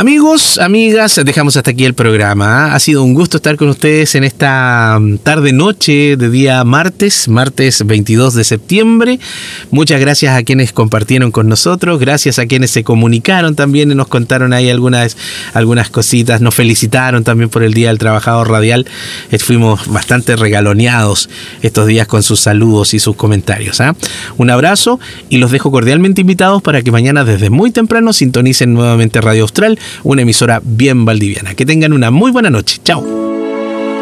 Amigos, amigas, dejamos hasta aquí el programa. Ha sido un gusto estar con ustedes en esta tarde-noche de día martes 22 de septiembre. Muchas gracias a quienes compartieron con nosotros, gracias a quienes se comunicaron también y nos contaron ahí algunas cositas, nos felicitaron también por el Día del Trabajador Radial. Fuimos bastante regaloneados estos días con sus saludos y sus comentarios. Un abrazo y los dejo cordialmente invitados para que mañana desde muy temprano sintonicen nuevamente Radio Austral, una emisora bien valdiviana. Que tengan una muy buena noche. Chao.